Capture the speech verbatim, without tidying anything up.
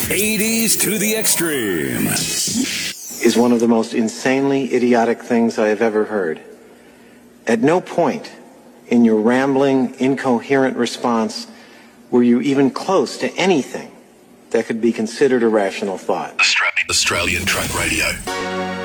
eighties to the extreme. Is one of the most insanely idiotic things I have ever heard. At no point in your rambling, incoherent response were you even close to anything that could be considered a rational thought. Australian Truck Radio.